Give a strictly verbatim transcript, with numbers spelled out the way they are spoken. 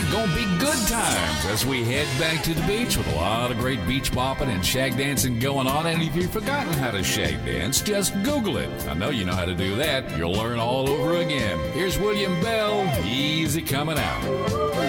Friday gonna be good times as we head back to the beach with a lot of great beach bopping and shag dancing going on. And if you've forgotten how to shag dance, just Google it. I know you know how to do that. You'll learn all over again. Here's William Bell. Easy coming out.